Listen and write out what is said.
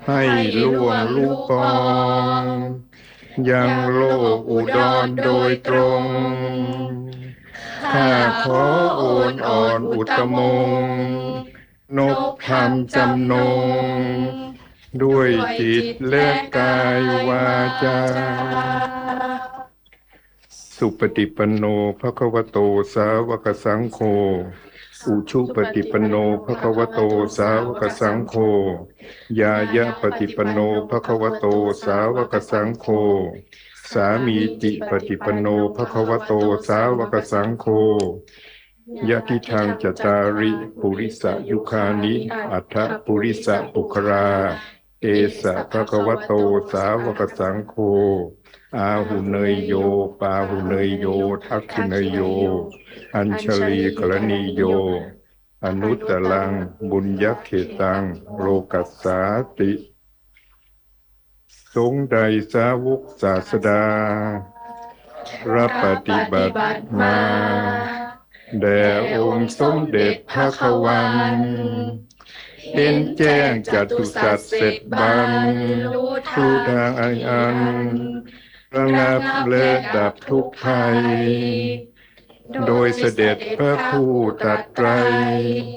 ให้ล่วงลูกกองยังโลกอุดรโดยตรงข้าขอโอนอ่อนอุตมงนบธรรมจำนงด้วยจิตและกายวาจาสุปฏิปันโนภควโตสาวกสังโฆอุชุปฏิปันโนภควโตสาวกสังโฆยายะปฏิปันโนภควโตสาวกสังโฆสามีจิปฏิปันโนภควโตสาวกสังโฆยะทิทางจตาริปุริสยุคานิอัฏฐปุริสปุคราเอสะภควโตสาวกสังโฆอาหุเนยโยปาหุเนยโยทักขิเนยโยอัญชลีกรณีโยอนุตตรังบุญยักเขตังโลกัสสาติสงฆ์ใดสาวกศาสดารับปฏิบัติมาแด่องค์สมเด็จพระคัมภีร์เห็นแจ้งจตุสัจเสร็จบรรลุทางอันระงับและดับทุกข์ภัยโดยเสด็จพระผู้ตรัสไตร